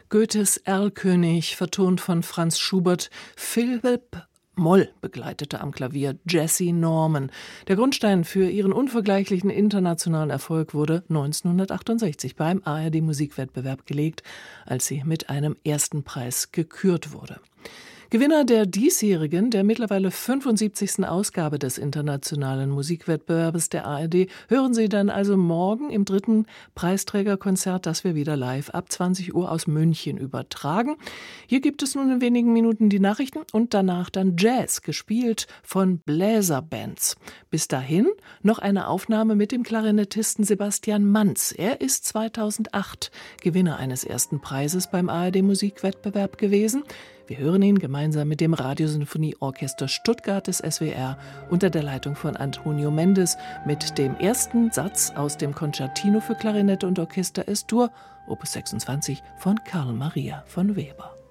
Goethes Erlkönig, vertont von Franz Schubert. Philipp Moll begleitete am Klavier Jessye Norman. Der Grundstein für ihren unvergleichlichen internationalen Erfolg wurde 1968 beim ARD-Musikwettbewerb gelegt, als sie mit einem ersten Preis gekürt wurde. Gewinner der diesjährigen, der mittlerweile 75. Ausgabe des internationalen Musikwettbewerbes der ARD hören Sie dann also morgen im 3. Preisträgerkonzert, das wir wieder live ab 20 Uhr aus München übertragen. Hier gibt es nun in wenigen Minuten die Nachrichten und danach dann Jazz, gespielt von Bläserbands. Bis dahin noch eine Aufnahme mit dem Klarinettisten Sebastian Manz. Er ist 2008 Gewinner eines ersten Preises beim ARD-Musikwettbewerb gewesen. Wir hören ihn gemeinsam mit dem Radiosinfonieorchester Stuttgart des SWR unter der Leitung von Antonio Mendes mit dem ersten Satz aus dem Concertino für Klarinette und Orchester Es-Dur, Opus 26 von Carl Maria von Weber.